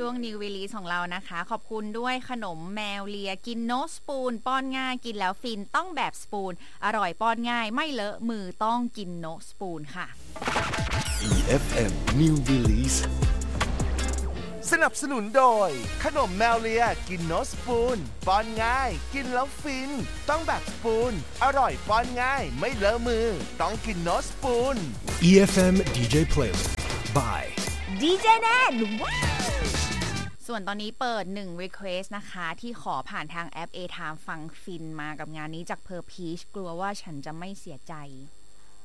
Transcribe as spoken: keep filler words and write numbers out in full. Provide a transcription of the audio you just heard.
ช่วง New Release ของเรานะคะขอบคุณด้วยขนมแมวเลียกินโนสปูนป้อนง่ายกินแล้วฟินต้องแบบสปูนอร่อยป้อนง่ายไม่เลอะมือต้องกินโนสปูนค่ะอี เอฟ เอ็ม New Release สนับสนุนโดยขนมแมวเลียกินโนสปูนป้อนง่ายกินแล้วฟินต้องแบบสปูนอร่อยป้อนง่ายไม่เลอะมือต้องกินโนสปูนอี เอฟ เอ็ม ดี เจ Playlist by ดี เจ แนนว้าวส่วนตอนนี้เปิดหนึ่ง request นะคะที่ขอผ่านทางแอป A-Time ฟังฟินมากับงานนี้จากเพอร์พีชกลัวว่าฉันจะไม่เสียใจ